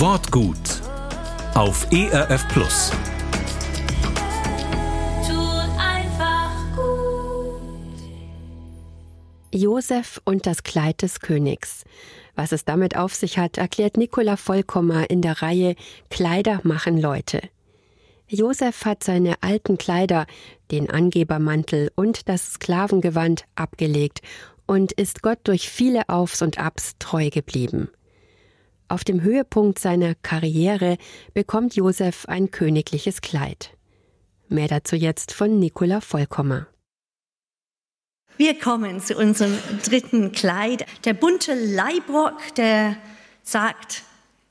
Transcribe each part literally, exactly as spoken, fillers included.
Wortgut auf E R F Plus. Josef und das Kleid des Königs. Was es damit auf sich hat, erklärt Nicola Vollkommer in der Reihe Kleider machen Leute. Josef hat seine alten Kleider, den Angebermantel und das Sklavengewand abgelegt und ist Gott durch viele Aufs und Abs treu geblieben. Auf dem Höhepunkt seiner Karriere bekommt Josef ein königliches Kleid. Mehr dazu jetzt von Nicola Vollkommer. Wir kommen zu unserem dritten Kleid. Der bunte Leibrock, der sagt,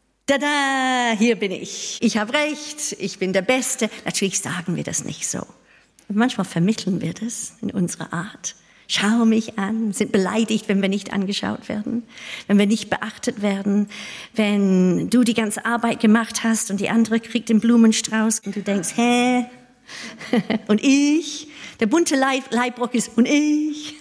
tada, hier bin ich. Ich habe recht, ich bin der Beste. Natürlich sagen wir das nicht so. Manchmal vermitteln wir das in unserer Art. Schau mich an, sind beleidigt, wenn wir nicht angeschaut werden, wenn wir nicht beachtet werden, wenn du die ganze Arbeit gemacht hast und die andere kriegt den Blumenstrauß und du denkst, hä? Und ich? Der bunte Leib, Leibrock ist und ich.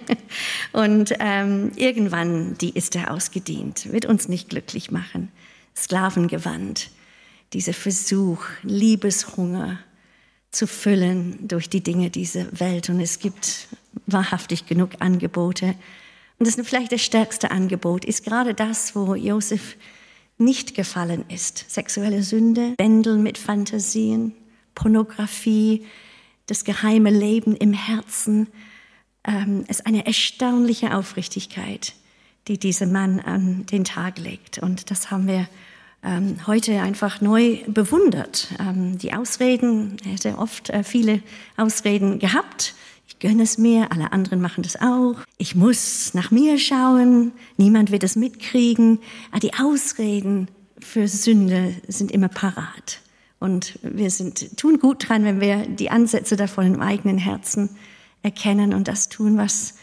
Und ähm, irgendwann die ist er ausgedient, wird uns nicht glücklich machen. Sklavengewand, dieser Versuch, Liebeshunger zu füllen durch die Dinge dieser Welt. Und es gibt wahrhaftig genug Angebote. Und das ist vielleicht das stärkste Angebot, ist gerade das, wo Josef nicht gefallen ist. Sexuelle Sünde, Bändeln mit Fantasien, Pornografie, das geheime Leben im Herzen. Ähm, es ist eine erstaunliche Aufrichtigkeit, die dieser Mann an den Tag legt. Und das haben wir ähm, heute einfach neu bewundert. Ähm, die Ausreden, er hätte oft äh, viele Ausreden gehabt. Ich gönne es mir, alle anderen machen das auch. Ich muss nach mir schauen, niemand wird es mitkriegen. Aber die Ausreden für Sünde sind immer parat. Und wir sind, tun gut dran, wenn wir die Ansätze davon im eigenen Herzen erkennen und das tun, was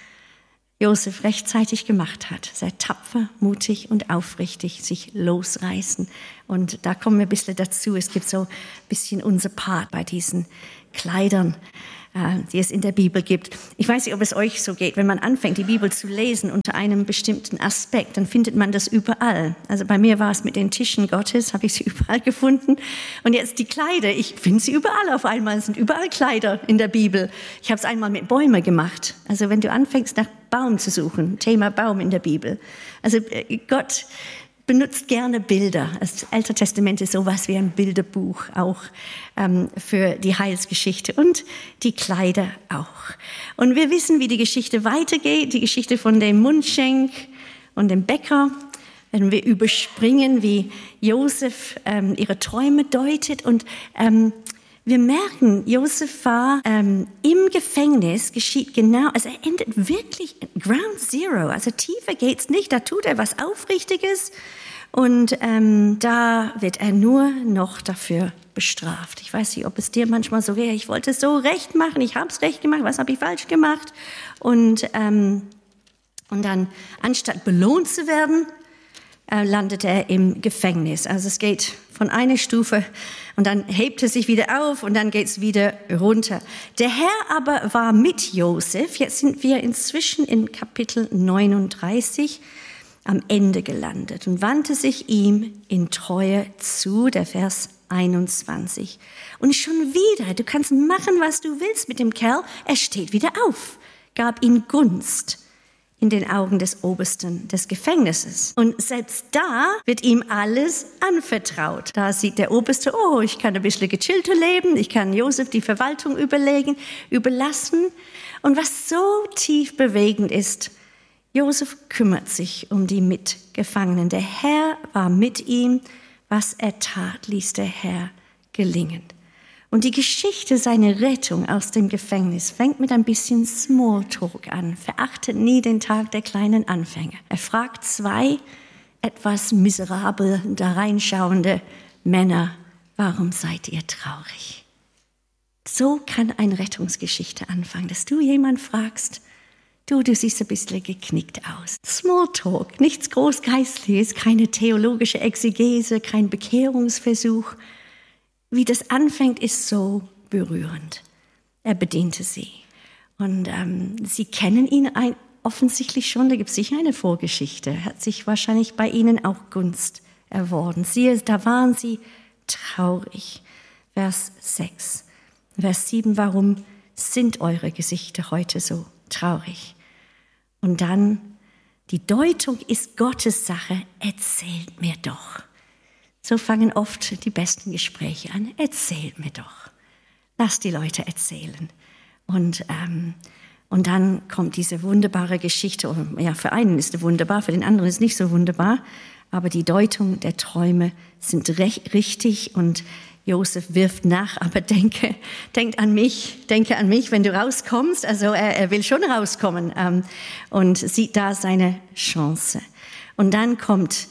Josef rechtzeitig gemacht hat. Sehr tapfer, mutig und aufrichtig sich losreißen. Und da kommen wir ein bisschen dazu. Es gibt so ein bisschen unser Part bei diesen Kleidern, die es in der Bibel gibt. Ich weiß nicht, ob es euch so geht. Wenn man anfängt, die Bibel zu lesen unter einem bestimmten Aspekt, dann findet man das überall. Also bei mir war es mit den Tischen Gottes, habe ich sie überall gefunden. Und jetzt die Kleider, ich finde sie überall auf einmal. Es sind überall Kleider in der Bibel. Ich habe es einmal mit Bäumen gemacht. Also wenn du anfängst, nach Baum zu suchen, Thema Baum in der Bibel. Also Gott benutzt gerne Bilder. Das Alte Testament ist sowas wie ein Bilderbuch auch ähm, für die Heilsgeschichte und die Kleider auch. Und wir wissen, wie die Geschichte weitergeht, die Geschichte von dem Mundschenk und dem Bäcker. Wenn wir überspringen, wie Josef ähm, ihre Träume deutet und ähm, wir merken, Josef war ähm, im Gefängnis, geschieht genau, also er endet wirklich Ground Zero, also tiefer geht's nicht, da tut er was Aufrichtiges und ähm, da wird er nur noch dafür bestraft. Ich weiß nicht, ob es dir manchmal so wäre, ich wollte es so recht machen, ich habe es recht gemacht, was habe ich falsch gemacht? Und, ähm, und dann, anstatt belohnt zu werden, äh, landet er im Gefängnis. Also es geht von einer Stufe und dann hebt es sich wieder auf und dann geht es wieder runter. Der Herr aber war mit Josef. Jetzt sind wir inzwischen in Kapitel neununddreißig am Ende gelandet und wandte sich ihm in Treue zu, der Vers einundzwanzig. Und schon wieder, du kannst machen, was du willst mit dem Kerl, er steht wieder auf, gab ihm Gunst in den Augen des Obersten des Gefängnisses. Und selbst da wird ihm alles anvertraut. Da sieht der Oberste, oh, ich kann ein bisschen gechillter leben, ich kann Josef die Verwaltung überlegen, überlassen. Und was so tief bewegend ist, Josef kümmert sich um die Mitgefangenen. Der Herr war mit ihm, was er tat, ließ der Herr gelingen. Und die Geschichte seiner Rettung aus dem Gefängnis fängt mit ein bisschen Smalltalk an. Verachtet nie den Tag der kleinen Anfänge. Er fragt zwei etwas miserabel da reinschauende Männer, warum seid ihr traurig? So kann eine Rettungsgeschichte anfangen, dass du jemand fragst, du, du siehst ein bisschen geknickt aus. Smalltalk, nichts Großgeistliches, keine theologische Exegese, kein Bekehrungsversuch. Wie das anfängt, ist so berührend. Er bediente sie. Und ähm, sie kennen ihn ein, offensichtlich schon, da gibt es sicher eine Vorgeschichte. Er hat sich wahrscheinlich bei ihnen auch Gunst erworden. Siehe, da waren sie traurig. Vers sechs. Vers sieben, warum sind eure Gesichter heute so traurig? Und dann, die Deutung ist Gottes Sache, erzählt mir doch. So fangen oft die besten Gespräche an. Erzählt mir doch. Lass die Leute erzählen. Und, ähm, und dann kommt diese wunderbare Geschichte. Ja, für einen ist es wunderbar, für den anderen ist es nicht so wunderbar. Aber die Deutung der Träume sind recht, richtig und Josef wirft nach, aber denke, denkt an mich, denke an mich, wenn du rauskommst. Also er, er will schon rauskommen ähm, und sieht da seine Chance. Und dann kommt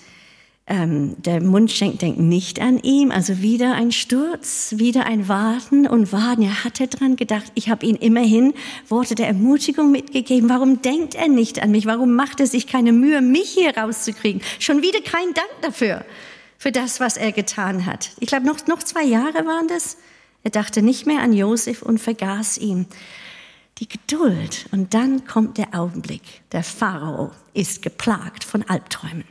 ähm, der Mundschenk, denkt nicht an ihn. Also wieder ein Sturz, wieder ein Warten und Warten. Er hatte dran gedacht, ich habe ihm immerhin Worte der Ermutigung mitgegeben. Warum denkt er nicht an mich? Warum macht er sich keine Mühe, mich hier rauszukriegen? Schon wieder kein Dank dafür. Für das, was er getan hat. Ich glaube, noch, noch zwei Jahre waren das. Er dachte nicht mehr an Josef und vergaß ihn. Die Geduld. Und dann kommt der Augenblick. Der Pharao ist geplagt von Albträumen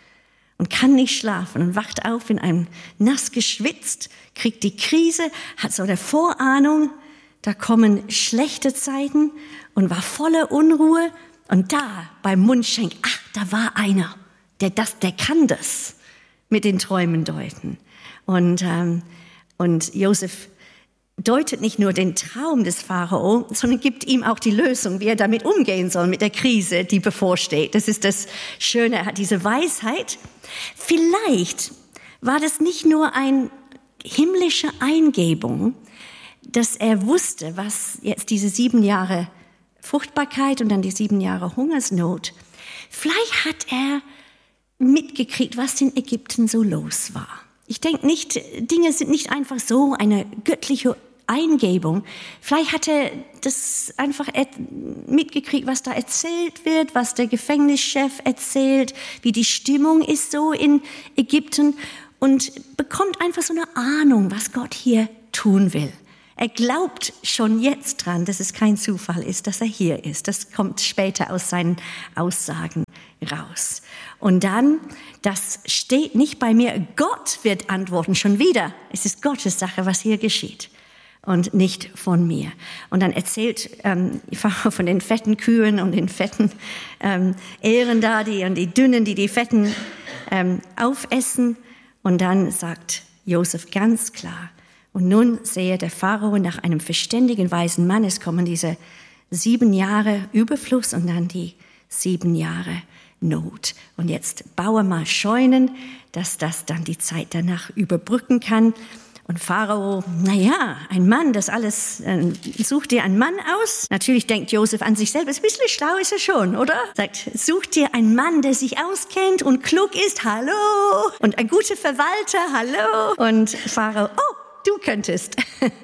und kann nicht schlafen und wacht auf in einem nass geschwitzt, kriegt die Krise, hat so eine Vorahnung, da kommen schlechte Zeiten und war voller Unruhe. Und da beim Mundschenk, ach, da war einer, der, das, der kann das. Mit den Träumen deuten. Und, ähm, und Josef deutet nicht nur den Traum des Pharao, sondern gibt ihm auch die Lösung, wie er damit umgehen soll, mit der Krise, die bevorsteht. Das ist das Schöne, er hat diese Weisheit. Vielleicht war das nicht nur eine himmlische Eingebung, dass er wusste, was jetzt diese sieben Jahre Fruchtbarkeit und dann die sieben Jahre Hungersnot, vielleicht hat er mitgekriegt, was in Ägypten so los war. Ich denke nicht, Dinge sind nicht einfach so eine göttliche Eingebung. Vielleicht hat er das einfach mitgekriegt, was da erzählt wird, was der Gefängnischef erzählt, wie die Stimmung ist so in Ägypten und bekommt einfach so eine Ahnung, was Gott hier tun will. Er glaubt schon jetzt dran, dass es kein Zufall ist, dass er hier ist. Das kommt später aus seinen Aussagen raus. Und dann, das steht nicht bei mir, Gott wird antworten, schon wieder. Es ist Gottes Sache, was hier geschieht und nicht von mir. Und dann erzählt ähm, von den fetten Kühen und den fetten ähm, Ähren da, die, und die dünnen, die die fetten ähm, aufessen. Und dann sagt Josef ganz klar, und nun sehe der Pharao nach einem verständigen, weisen Mann, es kommen diese sieben Jahre Überfluss und dann die sieben Jahre Not. Und jetzt baue mal Scheunen, dass das dann die Zeit danach überbrücken kann. Und Pharao, na ja, ein Mann, das alles, äh, such dir einen Mann aus. Natürlich denkt Josef an sich selbst, ein bisschen schlau ist er schon, oder? Sagt, such dir einen Mann, der sich auskennt und klug ist, hallo. Und ein guter Verwalter, hallo. Und Pharao, oh, du könntest.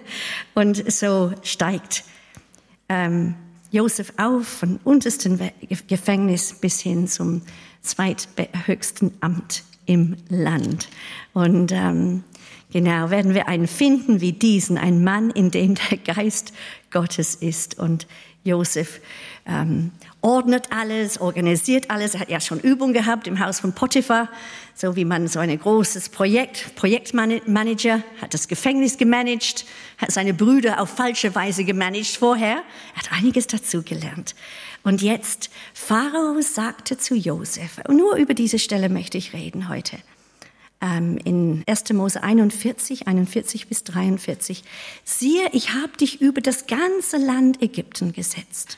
Und so steigt ähm, Josef auf vom untersten Gefängnis bis hin zum zweithöchsten Amt im Land. Und ähm, genau, werden wir einen finden wie diesen, einen Mann, in dem der Geist Gottes ist. Und Josef ähm, ordnet alles, organisiert alles. Er hat ja schon Übung gehabt im Haus von Potiphar, so wie man so ein großes Projekt, Projektmanager, hat das Gefängnis gemanagt, hat seine Brüder auf falsche Weise gemanagt vorher. Er hat einiges dazu gelernt. Und jetzt, Pharao sagte zu Josef, und nur über diese Stelle möchte ich reden heute, ähm, in erster Mose einundvierzig, einundvierzig bis dreiundvierzig, siehe, ich habe dich über das ganze Land Ägypten gesetzt.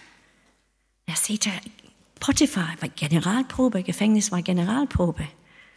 Da sieht er, Potiphar war Generalprobe, Gefängnis war Generalprobe.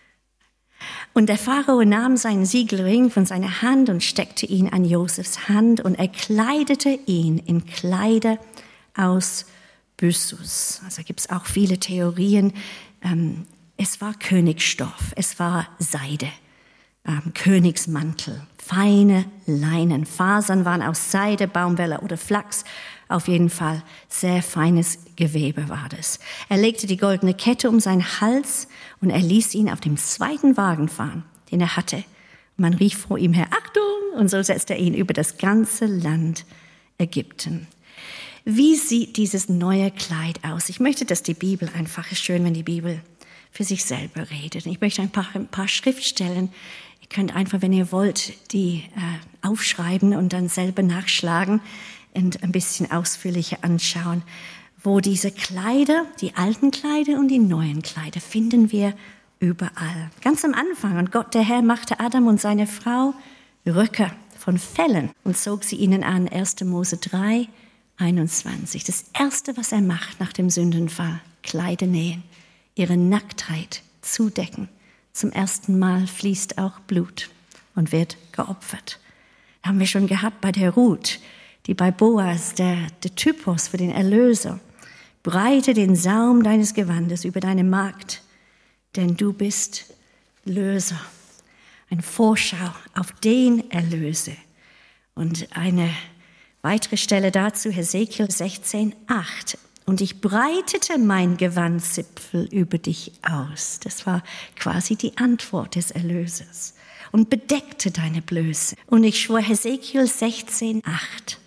Und der Pharao nahm seinen Siegelring von seiner Hand und steckte ihn an Josefs Hand und er kleidete ihn in Kleider aus Byssus. Also gibt es auch viele Theorien. Ähm, es war Königsstoff, es war Seide, ähm, Königsmantel, feine Leinen. Fasern waren aus Seide, Baumwolle oder Flachs. Auf jeden Fall sehr feines Gewebe war das. Er legte die goldene Kette um seinen Hals und er ließ ihn auf dem zweiten Wagen fahren, den er hatte. Man rief vor ihm her, Achtung! Und so setzte er ihn über das ganze Land Ägypten. Wie sieht dieses neue Kleid aus? Ich möchte, dass die Bibel einfach, ist schön, wenn die Bibel für sich selber redet. Ich möchte ein paar, ein paar Schriftstellen, ihr könnt einfach, wenn ihr wollt, die äh, aufschreiben und dann selber nachschlagen und ein bisschen ausführlicher anschauen, wo diese Kleider, die alten Kleider und die neuen Kleider, finden wir überall. Ganz am Anfang. Und Gott, der Herr, machte Adam und seine Frau Röcke von Fellen und zog sie ihnen an. erster Mose drei, einundzwanzig. Das Erste, was er macht nach dem Sündenfall, Kleider nähen, ihre Nacktheit zudecken. Zum ersten Mal fließt auch Blut und wird geopfert. Das haben wir schon gehabt bei der Ruth, die bei Boas, der, der Typus für den Erlöser, breite den Saum deines Gewandes über deine Magd, denn du bist Löser. Ein Vorschau auf den Erlöse. Und eine weitere Stelle dazu, Hesekiel sechzehn, acht. Und ich breitete mein Gewandzipfel über dich aus. Das war quasi die Antwort des Erlösers. Und bedeckte deine Blöße. Und ich schwor, Hesekiel sechzehn, acht.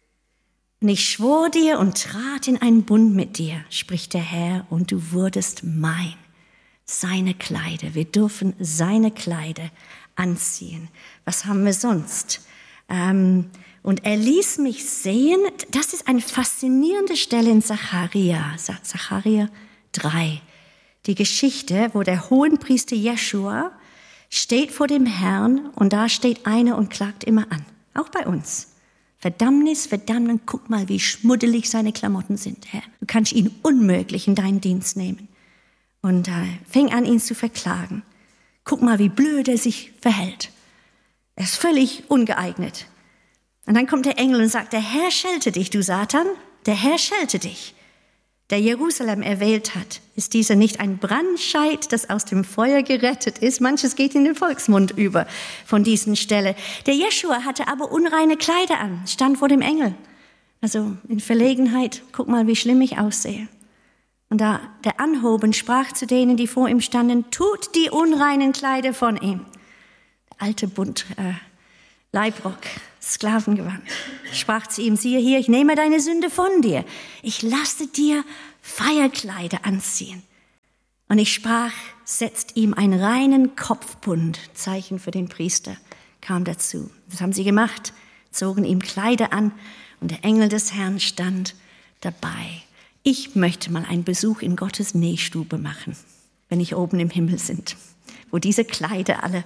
Und ich schwor dir und trat in einen Bund mit dir, spricht der Herr, und du wurdest mein. Seine Kleider, wir dürfen seine Kleider anziehen. Was haben wir sonst? Ähm, und er ließ mich sehen, das ist eine faszinierende Stelle in Zacharia, Zacharia drei. Die Geschichte, wo der Hohenpriester Jeschua steht vor dem Herrn und da steht einer und klagt immer an, auch bei uns. Verdammnis, Verdammnis, guck mal, wie schmuddelig seine Klamotten sind, Herr. Du kannst ihn unmöglich in deinen Dienst nehmen. Und äh, fing an, ihn zu verklagen. Guck mal, wie blöd er sich verhält. Er ist völlig ungeeignet. Und dann kommt der Engel und sagt, der Herr schelte dich, du Satan, der Herr schelte dich. Der Jerusalem erwählt hat, ist dieser nicht ein Brandscheit, das aus dem Feuer gerettet ist? Manches geht in den Volksmund über von diesen Stelle. Der Jeschua hatte aber unreine Kleider an, stand vor dem Engel. Also in Verlegenheit, guck mal, wie schlimm ich aussehe. Und da der Anhoben sprach zu denen, die vor ihm standen, tut die unreinen Kleider von ihm. Der alte Bund, äh, Leibrock, Sklavengewand, sprach zu ihm, siehe hier, ich nehme deine Sünde von dir. Ich lasse dir Feierkleider anziehen. Und ich sprach, setzt ihm einen reinen Kopfbund, Zeichen für den Priester, kam dazu. Das haben sie gemacht, zogen ihm Kleider an und der Engel des Herrn stand dabei. Ich möchte mal einen Besuch in Gottes Nähstube machen, wenn ich oben im Himmel sind, wo diese Kleider alle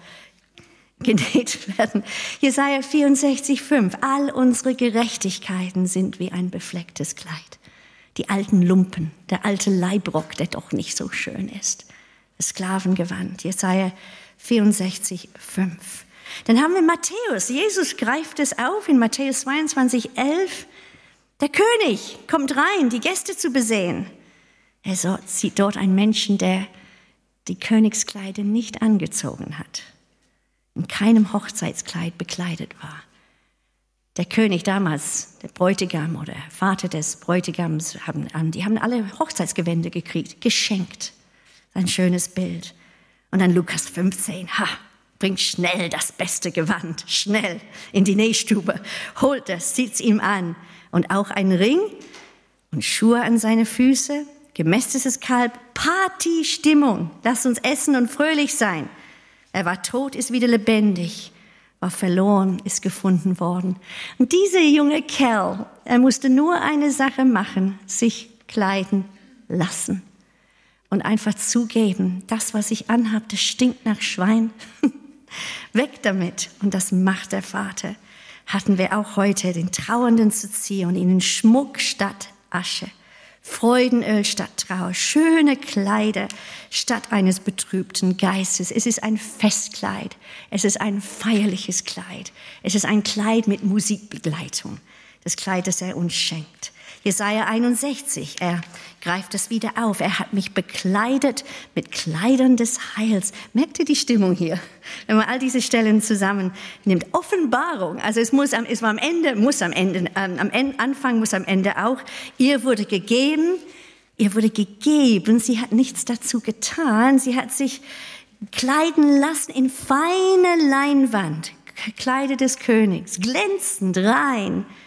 genäht werden. Jesaja vierundsechzig, fünf. All unsere Gerechtigkeiten sind wie ein beflecktes Kleid. Die alten Lumpen, der alte Leibrock, der doch nicht so schön ist. Das Sklavengewand. Jesaja vierundsechzig, fünf. Dann haben wir Matthäus. Jesus greift es auf in Matthäus zweiundzwanzig, elf. Der König kommt rein, die Gäste zu besehen. Er sieht dort einen Menschen, der die Königskleider nicht angezogen hat, in keinem Hochzeitskleid bekleidet war. Der König damals, der Bräutigam oder Vater des Bräutigams, haben an, die haben alle Hochzeitsgewänder gekriegt, geschenkt. Ein schönes Bild. Und dann Lukas fünfzehn, ha, bringt schnell das beste Gewand, schnell in die Nähstube, holt es, zieht es ihm an. Und auch ein Ring und Schuhe an seine Füße, gemästetes Kalb, Partystimmung. Lasst uns essen und fröhlich sein. Er war tot, ist wieder lebendig, war verloren, ist gefunden worden. Und dieser junge Kerl, er musste nur eine Sache machen, sich kleiden lassen und einfach zugeben, das, was ich anhabe, das stinkt nach Schwein. Weg damit. Und das macht der Vater. Hatten wir auch heute, den Trauernden zu ziehen und ihnen Schmuck statt Asche, Freudenöl statt Trauer, schöne Kleider statt eines betrübten Geistes. Es ist ein Festkleid, es ist ein feierliches Kleid, es ist ein Kleid mit Musikbegleitung, das Kleid, das er uns schenkt. Jesaja einundsechzig, er greift es wieder auf. Er hat mich bekleidet mit Kleidern des Heils. Merkt ihr die Stimmung hier? Wenn man all diese Stellen zusammen nimmt. Offenbarung, also es muss am, es war am Ende, muss am Ende, ähm, am Ende, Anfang muss am Ende auch. Ihr wurde gegeben, ihr wurde gegeben. Sie hat nichts dazu getan. Sie hat sich kleiden lassen in feine Leinwand, Kleider des Königs, glänzend, rein.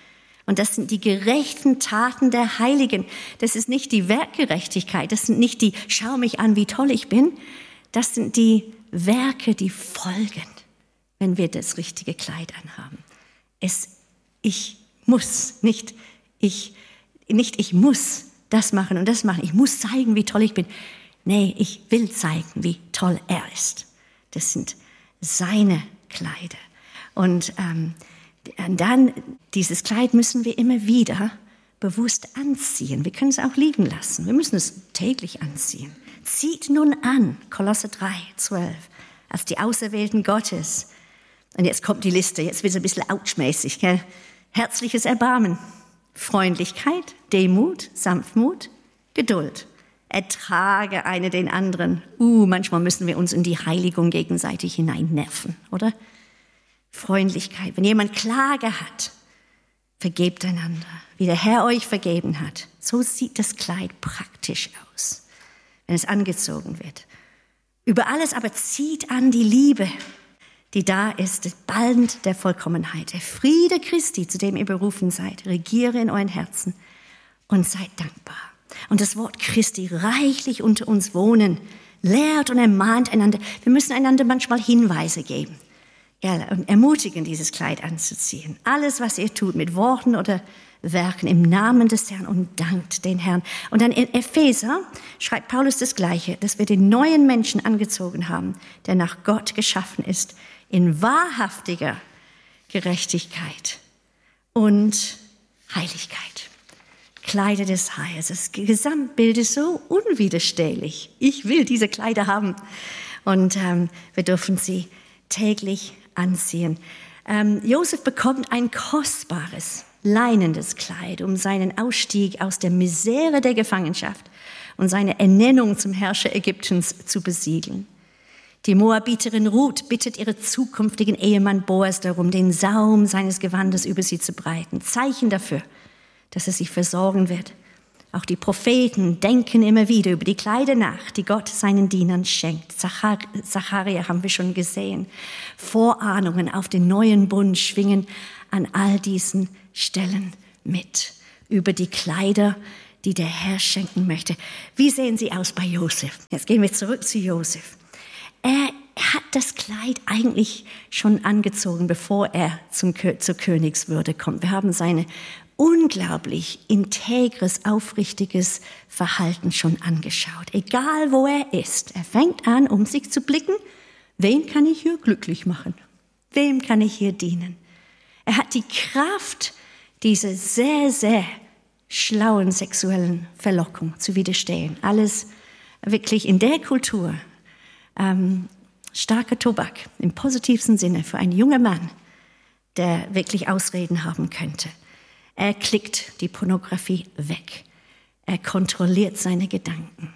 Und das sind die gerechten Taten der Heiligen. Das ist nicht die Werkgerechtigkeit. Das sind nicht die, schau mich an, wie toll ich bin. Das sind die Werke, die folgen, wenn wir das richtige Kleid anhaben. Es, ich muss, nicht ich, nicht ich muss das machen und das machen. Ich muss zeigen, wie toll ich bin. Nee, ich will zeigen, wie toll er ist. Das sind seine Kleider. Und ähm, dann, dieses Kleid müssen wir immer wieder bewusst anziehen. Wir können es auch liegen lassen. Wir müssen es täglich anziehen. Zieht nun an, Kolosser drei, zwölf, als die Auserwählten Gottes. Und jetzt kommt die Liste, jetzt wird es ein bisschen ouchmäßig, gell? Herzliches Erbarmen, Freundlichkeit, Demut, Sanftmut, Geduld. Ertrage eine den anderen. Uh, manchmal müssen wir uns in die Heiligung gegenseitig hineinnerven, oder? Freundlichkeit. Wenn jemand Klage hat, vergebt einander, wie der Herr euch vergeben hat. So sieht das Kleid praktisch aus, wenn es angezogen wird. Über alles aber zieht an die Liebe, die da ist, das Band der Vollkommenheit. Der Friede Christi, zu dem ihr berufen seid, regiere in euren Herzen und seid dankbar. Und das Wort Christi reichlich unter uns wohnen, lehrt und ermahnt einander. Wir müssen einander manchmal Hinweise geben. Ja, und ermutigen, dieses Kleid anzuziehen. Alles, was ihr tut, mit Worten oder Werken, im Namen des Herrn und dankt den Herrn. Und dann in Epheser schreibt Paulus das Gleiche, dass wir den neuen Menschen angezogen haben, der nach Gott geschaffen ist, in wahrhaftiger Gerechtigkeit und Heiligkeit. Kleider des Heils. Das Gesamtbild ist so unwiderstehlich. Ich will diese Kleider haben. Und ähm, wir dürfen sie täglich anziehen. Ähm, Josef bekommt ein kostbares, leinendes Kleid, um seinen Ausstieg aus der Misere der Gefangenschaft und seine Ernennung zum Herrscher Ägyptens zu besiegeln. Die Moabiterin Ruth bittet ihren zukünftigen Ehemann Boas darum, den Saum seines Gewandes über sie zu breiten. Zeichen dafür, dass er sich versorgen wird. Auch die Propheten denken immer wieder über die Kleider nach, die Gott seinen Dienern schenkt. Zachar- Zacharia haben wir schon gesehen. Vorahnungen auf den neuen Bund schwingen an all diesen Stellen mit. Über die Kleider, die der Herr schenken möchte. Wie sehen sie aus bei Josef? Jetzt gehen wir zurück zu Josef. Er hat das Kleid eigentlich schon angezogen, bevor er zum, zur Königswürde kommt. Wir haben seine unglaublich integres, aufrichtiges Verhalten schon angeschaut. Egal wo er ist, er fängt an, um sich zu blicken, wen kann ich hier glücklich machen? Wem kann ich hier dienen? Er hat die Kraft, diese sehr, sehr schlauen sexuellen Verlockung zu widerstehen. Alles wirklich in der Kultur. Ähm, starker Tobak im positivsten Sinne für einen jungen Mann, der wirklich Ausreden haben könnte. Er klickt die Pornografie weg. Er kontrolliert seine Gedanken.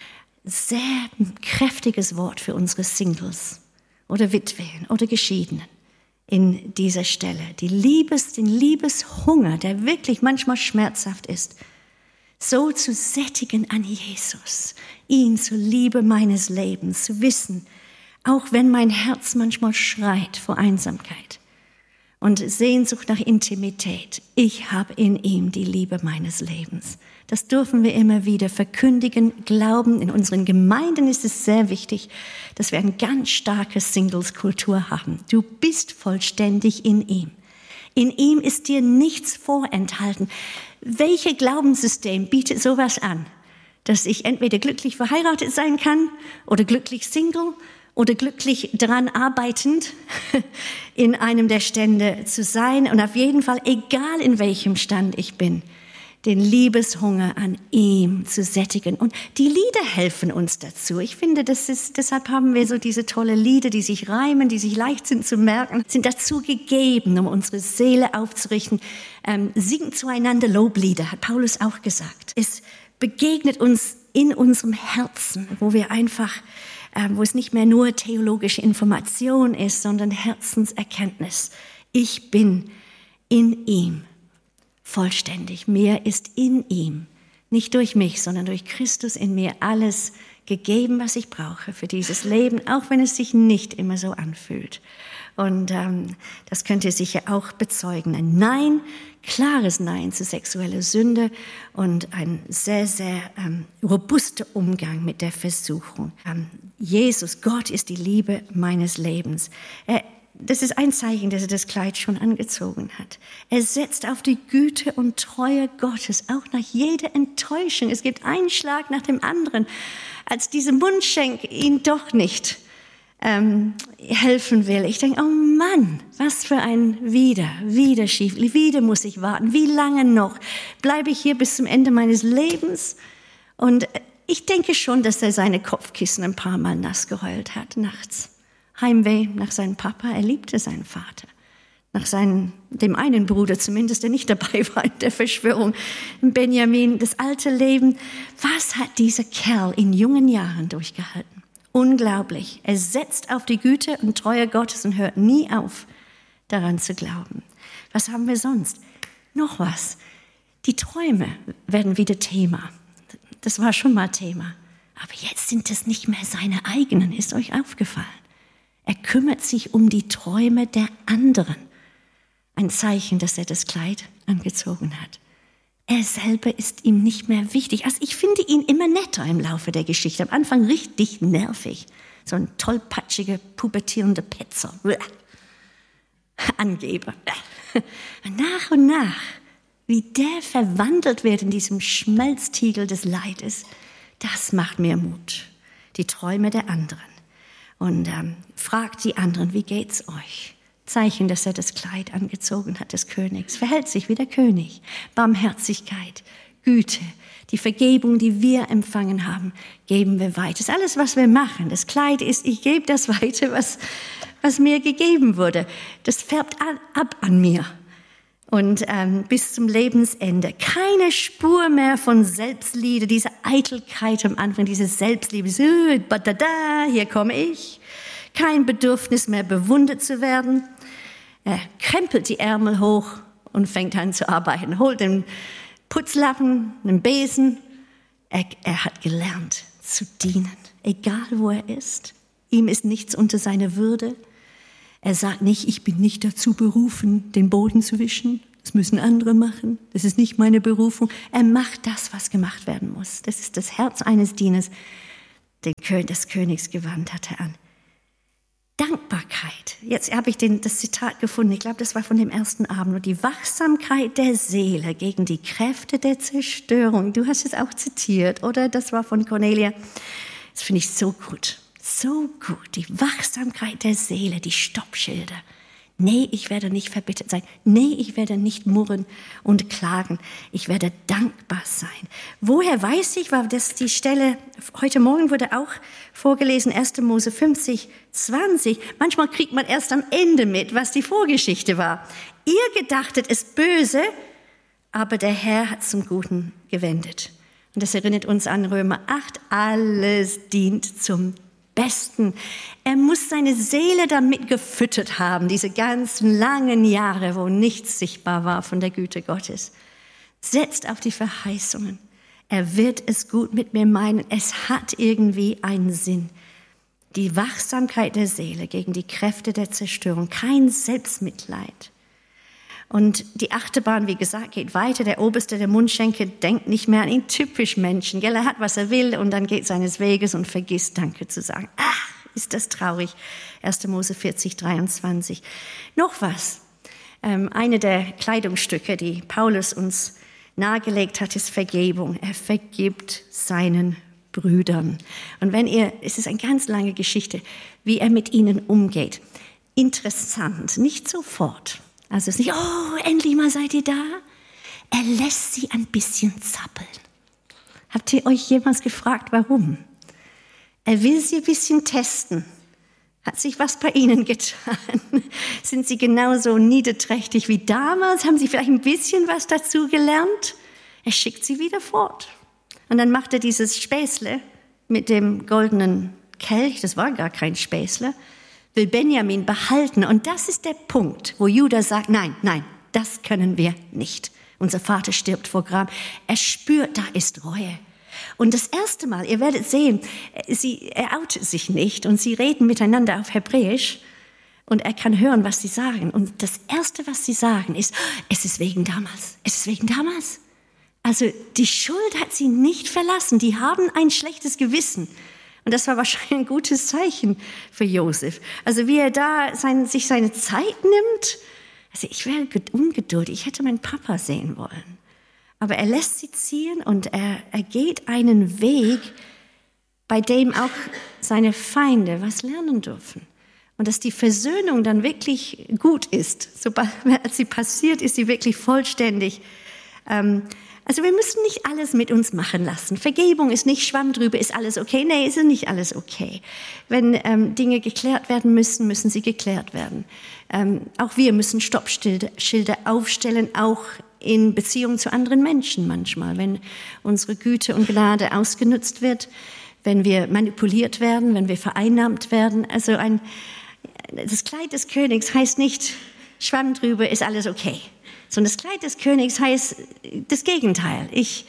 Sehr kräftiges Wort für unsere Singles oder Witwen oder Geschiedenen in dieser Stelle. Die Liebes, den Liebeshunger, der wirklich manchmal schmerzhaft ist, so zu sättigen an Jesus, ihn zur Liebe meines Lebens, zu wissen, auch wenn mein Herz manchmal schreit vor Einsamkeit und Sehnsucht nach Intimität, ich habe in ihm die Liebe meines Lebens. Das dürfen wir immer wieder verkündigen, glauben. In unseren Gemeinden ist es sehr wichtig, dass wir eine ganz starke Singles-Kultur haben. Du bist vollständig in ihm. In ihm ist dir nichts vorenthalten. Welches Glaubenssystem bietet sowas an? Dass ich entweder glücklich verheiratet sein kann oder glücklich Single oder glücklich daran arbeitend in einem der Stände zu sein und auf jeden Fall, egal in welchem Stand ich bin, den Liebeshunger an ihm zu sättigen. Und die Lieder helfen uns dazu. Ich finde, das ist, deshalb haben wir so diese tolle Lieder, die sich reimen, die sich leicht sind zu merken, sind dazu gegeben, um unsere Seele aufzurichten. Ähm, singen zueinander Loblieder, hat Paulus auch gesagt. Es begegnet uns in unserem Herzen, wo wir einfach, äh, wo es nicht mehr nur theologische Information ist, sondern Herzenserkenntnis. Ich bin in ihm vollständig. Mir ist in ihm, nicht durch mich, sondern durch Christus in mir alles gegeben, was ich brauche für dieses Leben, auch wenn es sich nicht immer so anfühlt. Und ähm, das könnt ihr sicher auch bezeugen. Ein Nein, klares Nein zu sexueller Sünde und ein sehr, sehr ähm, robuster Umgang mit der Versuchung. Ähm, Jesus, Gott ist die Liebe meines Lebens. Er, das ist ein Zeichen, dass er das Kleid schon angezogen hat. Er setzt auf die Güte und Treue Gottes, auch nach jeder Enttäuschung. Es gibt einen Schlag nach dem anderen, als diese Mundschenk ihn doch nicht ähm, helfen will. Ich denke, oh Mann, was für ein Wieder, wieder schief, wieder muss ich warten. Wie lange noch? Bleibe ich hier bis zum Ende meines Lebens? Und ich denke schon, dass er seine Kopfkissen ein paar Mal nass geheult hat nachts. Heimweh nach seinem Papa, er liebte seinen Vater. Nach seinem, dem einen Bruder zumindest, der nicht dabei war in der Verschwörung, Benjamin, das alte Leben. Was hat dieser Kerl in jungen Jahren durchgehalten? Unglaublich. Er setzt auf die Güte und Treue Gottes und hört nie auf, daran zu glauben. Was haben wir sonst? Noch was. Die Träume werden wieder Thema. Das war schon mal Thema. Aber jetzt sind es nicht mehr seine eigenen. Ist euch aufgefallen? Er kümmert sich um die Träume der anderen. Ein Zeichen, dass er das Kleid angezogen hat. Er selber ist ihm nicht mehr wichtig. Also ich finde ihn immer netter im Laufe der Geschichte. Am Anfang richtig nervig. So ein tollpatschiger, pubertierender Petzer. Angeber. Nach und nach, wie der verwandelt wird in diesem Schmelztiegel des Leides, das macht mir Mut. Die Träume der anderen. Und ähm, fragt die anderen, wie geht's euch? Zeichen, dass er das Kleid angezogen hat des Königs. Verhält sich wie der König. Barmherzigkeit, Güte, die Vergebung, die wir empfangen haben, geben wir weiter. Das ist alles, was wir machen. Das Kleid ist, ich gebe das weiter, was, was mir gegeben wurde. Das färbt an, ab an mir. Und ähm, bis zum Lebensende. Keine Spur mehr von Selbstliebe, diese Eitelkeit am Anfang, diese Selbstliebe. So, badada, hier komme ich. Kein Bedürfnis mehr, bewundert zu werden. Er krempelt die Ärmel hoch und fängt an zu arbeiten. Holt den Putzlappen, einen Besen. Er, er hat gelernt zu dienen, egal wo er ist. Ihm ist nichts unter seiner Würde. Er sagt nicht, ich bin nicht dazu berufen, den Boden zu wischen. Das müssen andere machen. Das ist nicht meine Berufung. Er macht das, was gemacht werden muss. Das ist das Herz eines Dieners. Das Königsgewand hat er an. Dankbarkeit. Jetzt habe ich den, das Zitat gefunden. Ich glaube, das war von dem ersten Abend. Und die Wachsamkeit der Seele gegen die Kräfte der Zerstörung. Du hast es auch zitiert, oder? Das war von Cornelia. Das finde ich so gut. So gut, die Wachsamkeit der Seele, die Stoppschilder. Nee, ich werde nicht verbittert sein. Nee, ich werde nicht murren und klagen. Ich werde dankbar sein. Woher weiß ich, war das die Stelle, heute Morgen wurde auch vorgelesen, erster Mose fünfzig, zwanzig. Manchmal kriegt man erst am Ende mit, was die Vorgeschichte war. Ihr gedachtet es böse, aber der Herr hat zum Guten gewendet. Und das erinnert uns an Römer acht, alles dient zum Besten. Er muss seine Seele damit gefüttert haben, diese ganzen langen Jahre, wo nichts sichtbar war von der Güte Gottes. Setzt auf die Verheißungen. Er wird es gut mit mir meinen. Es hat irgendwie einen Sinn. Die Wachsamkeit der Seele gegen die Kräfte der Zerstörung. Kein Selbstmitleid. Und die Achterbahn, wie gesagt, geht weiter. Der Oberste der Mundschenke denkt nicht mehr an ihn. Typisch Menschen. Gell? Er hat, was er will und dann geht seines Weges und vergisst Danke zu sagen. Ach, ist das traurig. erster Mose vierzig, dreiundzwanzig. Noch was. Ähm, eine der Kleidungsstücke, die Paulus uns nahegelegt hat, ist Vergebung. Er vergibt seinen Brüdern. Und wenn ihr, es ist eine ganz lange Geschichte, wie er mit ihnen umgeht. Interessant, nicht sofort. Also es ist nicht, oh, endlich mal seid ihr da. Er lässt sie ein bisschen zappeln. Habt ihr euch jemals gefragt, warum? Er will sie ein bisschen testen. Hat sich was bei ihnen getan? Sind sie genauso niederträchtig wie damals? Haben sie vielleicht ein bisschen was dazu gelernt? Er schickt sie wieder fort. Und dann macht er dieses Späßle mit dem goldenen Kelch. Das war gar kein Späßle. Will Benjamin behalten. Und das ist der Punkt, wo Judah sagt, nein, nein, das können wir nicht. Unser Vater stirbt vor Gram. Er spürt, da ist Reue. Und das erste Mal, ihr werdet sehen, sie, er outet sich nicht und sie reden miteinander auf Hebräisch und er kann hören, was sie sagen. Und das Erste, was sie sagen, ist, es ist wegen damals, es ist wegen damals. Also die Schuld hat sie nicht verlassen, die haben ein schlechtes Gewissen. Und das war wahrscheinlich ein gutes Zeichen für Josef. Also wie er da sein, sich seine Zeit nimmt. Also ich wäre ungeduldig, ich hätte meinen Papa sehen wollen. Aber er lässt sie ziehen und er, er geht einen Weg, bei dem auch seine Feinde was lernen dürfen. Und dass die Versöhnung dann wirklich gut ist. Sobald als sie passiert, ist sie wirklich vollständig. Ähm, also wir müssen nicht alles mit uns machen lassen. Vergebung ist nicht Schwamm drüber, ist alles okay. Nee, ist nicht alles okay. Wenn ähm, Dinge geklärt werden müssen, müssen sie geklärt werden. Ähm, auch wir müssen Stoppschilder aufstellen, auch in Beziehung zu anderen Menschen manchmal. Wenn unsere Güte und Gnade ausgenutzt wird, wenn wir manipuliert werden, wenn wir vereinnahmt werden. Also ein, das Kleid des Königs heißt nicht, Schwamm drüber, ist alles okay. Sondern das Kleid des Königs heißt das Gegenteil. Ich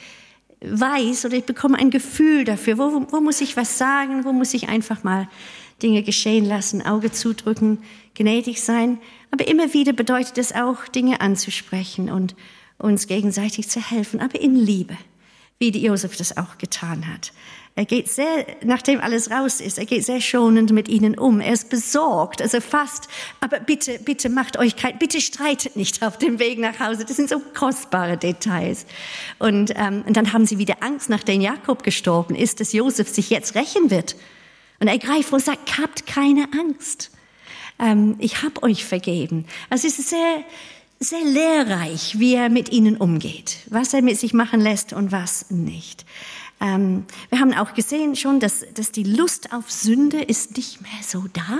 weiß oder ich bekomme ein Gefühl dafür, wo, wo muss ich was sagen, wo muss ich einfach mal Dinge geschehen lassen, Auge zudrücken, gnädig sein. Aber immer wieder bedeutet es auch, Dinge anzusprechen und uns gegenseitig zu helfen, aber in Liebe, wie die Josef das auch getan hat. Er geht sehr, nachdem alles raus ist, er geht sehr schonend mit ihnen um. Er ist besorgt, also fast, aber bitte, bitte macht euch kein, bitte streitet nicht auf dem Weg nach Hause. Das sind so kostbare Details. Und, ähm, und dann haben sie wieder Angst, nachdem Jakob gestorben ist, dass Josef sich jetzt rächen wird. Und er greift vor und sagt, habt keine Angst. Ähm, ich habe euch vergeben. Also es ist sehr, sehr lehrreich, wie er mit ihnen umgeht, was er mit sich machen lässt und was nicht. Ähm, wir haben auch gesehen schon, dass, dass die Lust auf Sünde ist nicht mehr so da.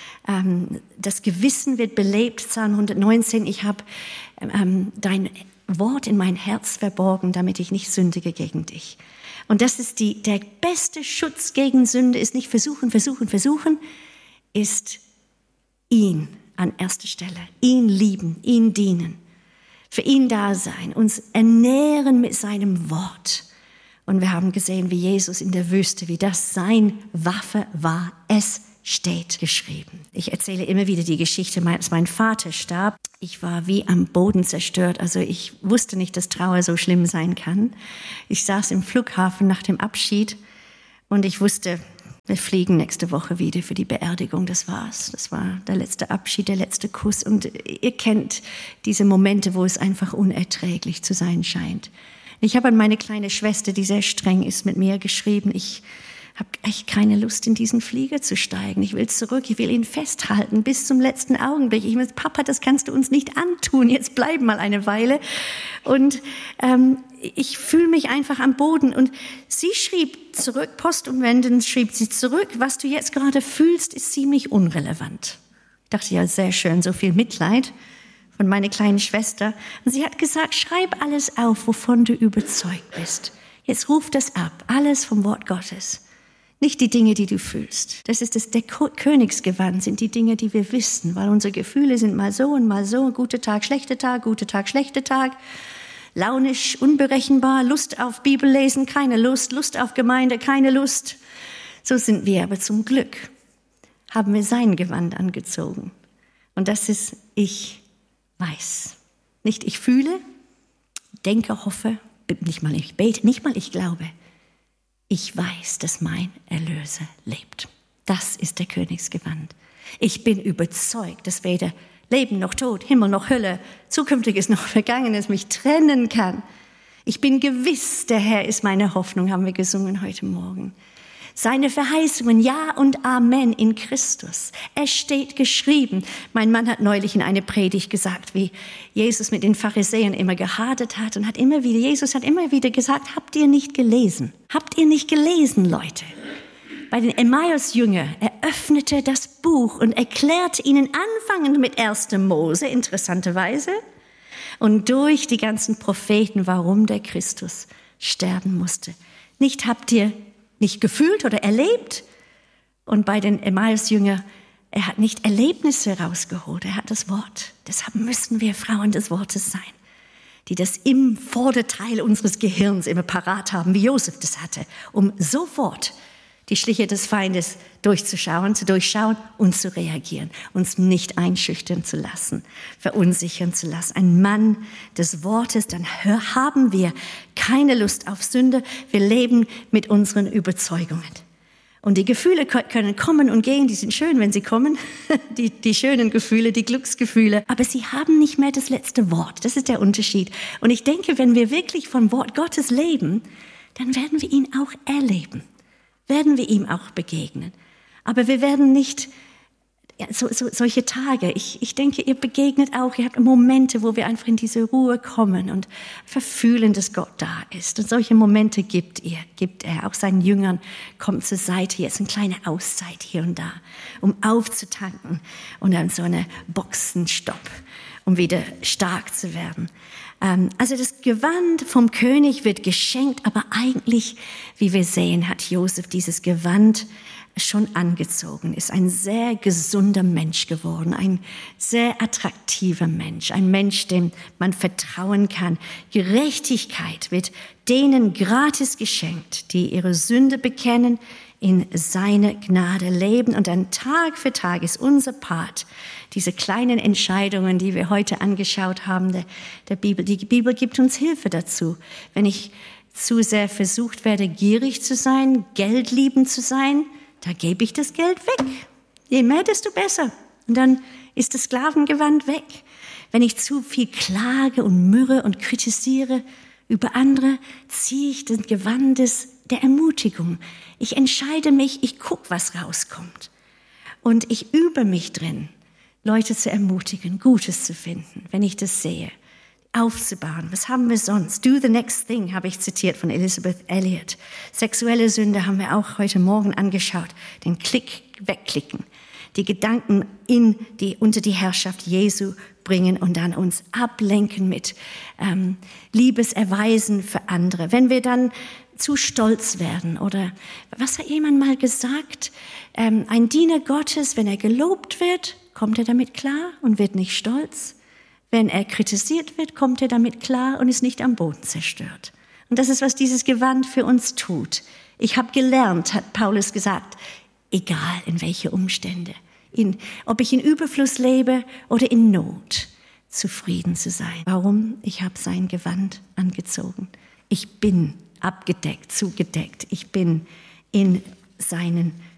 Ähm, das Gewissen wird belebt, Psalm hundertneunzehn. Ich habe ähm, dein Wort in mein Herz verborgen, damit ich nicht sündige gegen dich. Und das ist die, der beste Schutz gegen Sünde, ist nicht versuchen, versuchen, versuchen, ist ihn an erster Stelle, ihn lieben, ihn dienen, für ihn da sein, uns ernähren mit seinem Wort. Und wir haben gesehen, wie Jesus in der Wüste, wie das sein Waffe war. Es steht geschrieben. Ich erzähle immer wieder die Geschichte, als mein Vater starb. Ich war wie am Boden zerstört. Also ich wusste nicht, dass Trauer so schlimm sein kann. Ich saß im Flughafen nach dem Abschied und ich wusste, wir fliegen nächste Woche wieder für die Beerdigung. Das war's. Das war der letzte Abschied, der letzte Kuss. Und ihr kennt diese Momente, wo es einfach unerträglich zu sein scheint. Ich habe an meine kleine Schwester, die sehr streng ist, mit mir geschrieben, ich habe echt keine Lust, in diesen Flieger zu steigen. Ich will zurück, ich will ihn festhalten bis zum letzten Augenblick. Ich muss, Papa, das kannst du uns nicht antun, jetzt bleib mal eine Weile. Und ähm, ich fühle mich einfach am Boden. Und sie schrieb zurück, postumwendend schrieb sie zurück, was du jetzt gerade fühlst, ist ziemlich unrelevant. Ich dachte, ja, sehr schön, so viel Mitleid von meiner kleinen Schwester. Und sie hat gesagt, schreib alles auf, wovon du überzeugt bist. Jetzt ruf das ab, alles vom Wort Gottes. Nicht die Dinge, die du fühlst. Das ist das der Königsgewand, sind die Dinge, die wir wissen, weil unsere Gefühle sind mal so und mal so. Guter Tag, schlechter Tag, guter Tag, schlechter Tag. Launisch, unberechenbar, Lust auf Bibellesen, keine Lust. Lust auf Gemeinde, keine Lust. So sind wir, aber zum Glück haben wir sein Gewand angezogen. Und das ist ich weiß. Nicht ich fühle, denke, hoffe, nicht mal ich bete, nicht mal ich glaube. Ich weiß, dass mein Erlöser lebt. Das ist der Königsgewand. Ich bin überzeugt, dass weder Leben noch Tod, Himmel noch Hölle, Zukünftiges noch Vergangenes mich trennen kann. Ich bin gewiss, der Herr ist meine Hoffnung, haben wir gesungen heute Morgen. Seine Verheißungen, Ja und Amen in Christus. Es steht geschrieben. Mein Mann hat neulich in einer Predigt gesagt, wie Jesus mit den Pharisäern immer gehadert hat und hat immer wieder, Jesus hat immer wieder gesagt, habt ihr nicht gelesen? Habt ihr nicht gelesen, Leute? Bei den Emmaus-Jüngern eröffnete das Buch und erklärte ihnen anfangend mit erster Mose, interessanterweise, und durch die ganzen Propheten, warum der Christus sterben musste. Nicht habt ihr nicht gefühlt oder erlebt. Und bei den Emmaus-Jüngern, er hat nicht Erlebnisse rausgeholt, er hat das Wort. Deshalb müssen wir Frauen des Wortes sein, die das im Vorderteil unseres Gehirns immer parat haben, wie Josef das hatte, um sofort die Schliche des Feindes durchzuschauen, zu durchschauen und zu reagieren, uns nicht einschüchtern zu lassen, verunsichern zu lassen. Ein Mann des Wortes, dann haben wir keine Lust auf Sünde, wir leben mit unseren Überzeugungen. Und die Gefühle können kommen und gehen, die sind schön, wenn sie kommen, die, die schönen Gefühle, die Glücksgefühle, aber sie haben nicht mehr das letzte Wort, das ist der Unterschied. Und ich denke, wenn wir wirklich vom Wort Gottes leben, dann werden wir ihn auch erleben. Werden wir ihm auch begegnen. Aber wir werden nicht, ja, so, so, solche Tage, ich, ich denke, ihr begegnet auch, ihr habt Momente, wo wir einfach in diese Ruhe kommen und verfühlen, dass Gott da ist. Und solche Momente gibt ihr, gibt er. Auch seinen Jüngern kommt zur Seite, jetzt eine kleine Auszeit hier und da, um aufzutanken und dann so eine Boxenstopp, um wieder stark zu werden. Also das Gewand vom König wird geschenkt, aber eigentlich, wie wir sehen, hat Josef dieses Gewand schon angezogen, ist ein sehr gesunder Mensch geworden, ein sehr attraktiver Mensch, ein Mensch, dem man vertrauen kann. Gerechtigkeit wird denen gratis geschenkt, die ihre Sünde bekennen, in seine Gnade leben. Und dann Tag für Tag ist unser Part, diese kleinen Entscheidungen, die wir heute angeschaut haben, der, der Bibel. Die Bibel gibt uns Hilfe dazu. Wenn ich zu sehr versucht werde, gierig zu sein, geldliebend zu sein, da gebe ich das Geld weg. Je mehr, desto besser. Und dann ist das Sklavengewand weg. Wenn ich zu viel klage und mürre und kritisiere über andere, ziehe ich das Gewand des, der Ermutigung. Ich entscheide mich, ich gucke, was rauskommt. Und ich übe mich drin, Leute zu ermutigen, Gutes zu finden, wenn ich das sehe. Aufzubauen. Was haben wir sonst? Do the next thing, habe ich zitiert von Elisabeth Elliot. Sexuelle Sünde haben wir auch heute Morgen angeschaut. Den Klick wegklicken. Die Gedanken in die, unter die Herrschaft Jesu bringen und dann uns ablenken mit ähm, Liebeserweisen für andere. Wenn wir dann zu stolz werden oder, was hat jemand mal gesagt? Ähm, ein Diener Gottes, wenn er gelobt wird, kommt er damit klar und wird nicht stolz. Wenn er kritisiert wird, kommt er damit klar und ist nicht am Boden zerstört. Und das ist, was dieses Gewand für uns tut. Ich habe gelernt, hat Paulus gesagt, egal in welche Umstände, in, ob ich in Überfluss lebe oder in Not, zufrieden zu sein. Warum? Ich habe sein Gewand angezogen. Ich bin abgedeckt, zugedeckt. Ich bin in seinen